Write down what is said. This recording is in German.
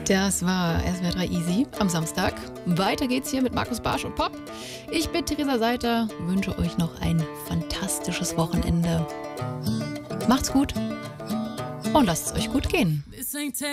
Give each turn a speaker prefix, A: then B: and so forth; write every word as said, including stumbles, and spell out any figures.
A: Das war S W R drei Easy am Samstag. Weiter geht's hier mit Markus Barsch und Pop. Ich bin Theresa Seiter, wünsche euch noch ein fantastisches Wochenende. Macht's gut und lasst es euch gut gehen.